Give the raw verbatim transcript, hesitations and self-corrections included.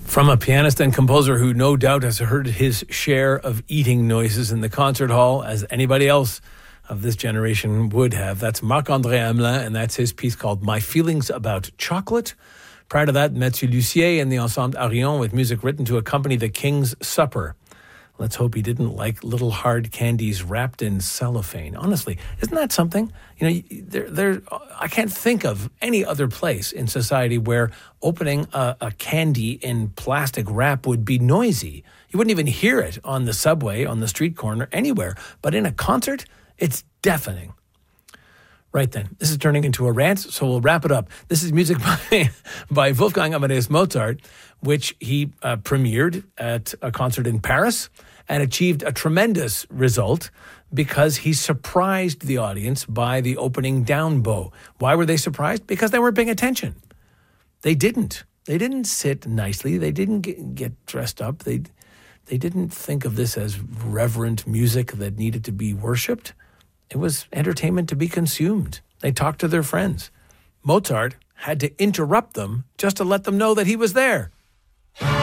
From a pianist and composer who no doubt has heard his share of eating noises in the concert hall, as anybody else of this generation would have. That's Marc-André Hamelin, and that's his piece called My Feelings About Chocolate. Prior to that, Mathieu Lussier and the Ensemble Arion with music written to accompany the King's Supper. Let's hope he didn't like little hard candies wrapped in cellophane. Honestly, isn't that something? You know, there, there. I can't think of any other place in society where opening a, a candy in plastic wrap would be noisy. You wouldn't even hear it on the subway, on the street corner, anywhere. But in a concert, it's deafening. Right then, this is turning into a rant, so we'll wrap it up. This is music by, by Wolfgang Amadeus Mozart, which he uh, premiered at a concert in Paris and achieved a tremendous result because he surprised the audience by the opening down bow. Why were they surprised? Because they weren't paying attention. They didn't. They didn't sit nicely. They didn't get, get dressed up. They, they didn't think of this as reverent music that needed to be worshipped. It was entertainment to be consumed. They talked to their friends. Mozart had to interrupt them just to let them know that he was there.